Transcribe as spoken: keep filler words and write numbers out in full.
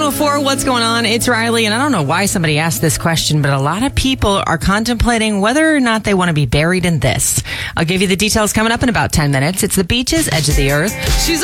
oh four, what's going on? It's Riley, and I don't know why somebody asked this question, but a lot of people are contemplating whether or not they want to be buried in this. I'll give you the details coming up in about ten minutes. It's the Beaches, Edge of the Earth. She's